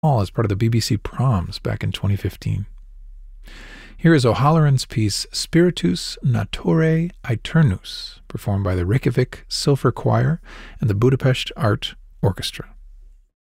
All as part of the BBC Proms back in 2015. Here is O'Halloran's piece Spiritus Naturae Aeternus, performed by the Reykjavik Silver Choir and the Budapest Art Orchestra.